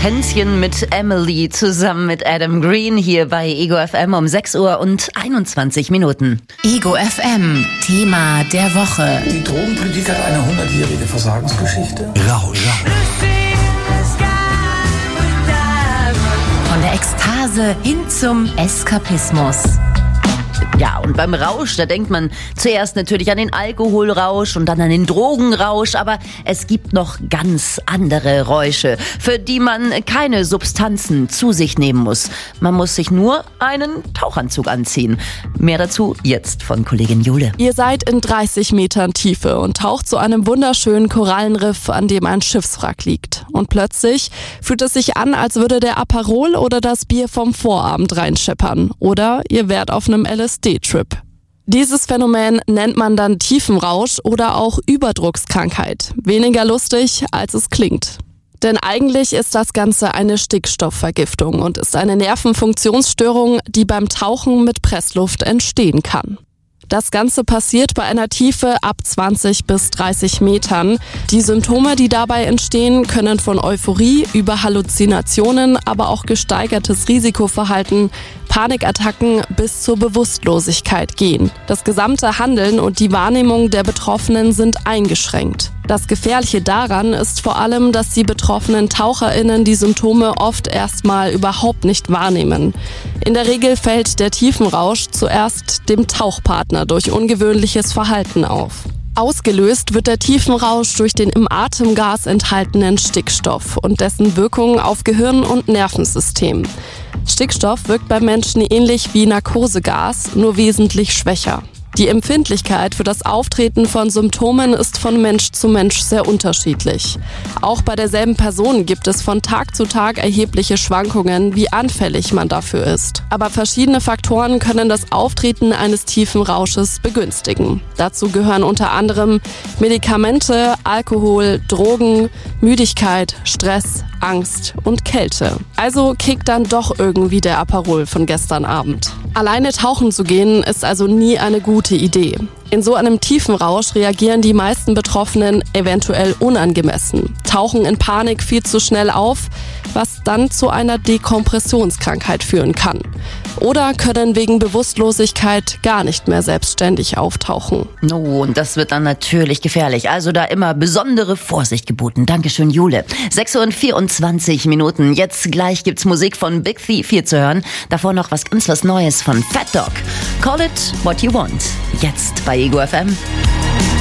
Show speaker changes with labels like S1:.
S1: Tänzchen mit Emily zusammen mit Adam Green hier bei Ego FM um 6 Uhr und 21 Minuten.
S2: Ego FM, Thema der Woche.
S3: Die Drogenpolitik hat eine 100-jährige Versagensgeschichte.
S4: Rausch.
S2: Von der Ekstase hin zum Eskapismus.
S1: Ja, und beim Rausch, da denkt man zuerst natürlich an den Alkoholrausch und dann an den Drogenrausch, aber es gibt noch ganz andere Räusche, für die man keine Substanzen zu sich nehmen muss. Man muss sich nur einen Tauchanzug anziehen. Mehr dazu jetzt von Kollegin Jule.
S5: Ihr seid in 30 Metern Tiefe und taucht zu einem wunderschönen Korallenriff, an dem ein Schiffswrack liegt. Und plötzlich fühlt es sich an, als würde der Aperol oder das Bier vom Vorabend reinscheppern. Oder ihr wärt auf einem LSD-Trip. Dieses Phänomen nennt man dann Tiefenrausch oder auch Überdruckskrankheit. Weniger lustig, als es klingt. Denn eigentlich ist das Ganze eine Stickstoffvergiftung und ist eine Nervenfunktionsstörung, die beim Tauchen mit Pressluft entstehen kann. Das Ganze passiert bei einer Tiefe ab 20 bis 30 Metern. Die Symptome, die dabei entstehen, können von Euphorie über Halluzinationen, aber auch gesteigertes Risikoverhalten, Panikattacken bis zur Bewusstlosigkeit gehen. Das gesamte Handeln und die Wahrnehmung der Betroffenen sind eingeschränkt. Das Gefährliche daran ist vor allem, dass die betroffenen TaucherInnen die Symptome oft erstmal überhaupt nicht wahrnehmen. In der Regel fällt der Tiefenrausch zuerst dem Tauchpartner durch ungewöhnliches Verhalten auf. Ausgelöst wird der Tiefenrausch durch den im Atemgas enthaltenen Stickstoff und dessen Wirkung auf Gehirn und Nervensystem. Stickstoff wirkt beim Menschen ähnlich wie Narkosegas, nur wesentlich schwächer. Die Empfindlichkeit für das Auftreten von Symptomen ist von Mensch zu Mensch sehr unterschiedlich. Auch bei derselben Person gibt es von Tag zu Tag erhebliche Schwankungen, wie anfällig man dafür ist. Aber verschiedene Faktoren können das Auftreten eines tiefen Rausches begünstigen. Dazu gehören unter anderem Medikamente, Alkohol, Drogen, Müdigkeit, Stress, Angst und Kälte. Also kickt dann doch irgendwie der Aperol von gestern Abend. Alleine tauchen zu gehen ist also nie eine gute Idee. In so einem tiefen Rausch reagieren die meisten Betroffenen eventuell unangemessen, tauchen in Panik viel zu schnell auf, was dann zu einer Dekompressionskrankheit führen kann. Oder können wegen Bewusstlosigkeit gar nicht mehr selbstständig auftauchen.
S1: Oh, und das wird dann natürlich gefährlich. Also da immer besondere Vorsicht geboten. Dankeschön, Jule. 6 Uhr und 24 Minuten. Jetzt gleich gibt's Musik von Big Thief hier zu hören. Davor noch was Neues von Fat Dog. Call it what you want. Jetzt bei Ego FM.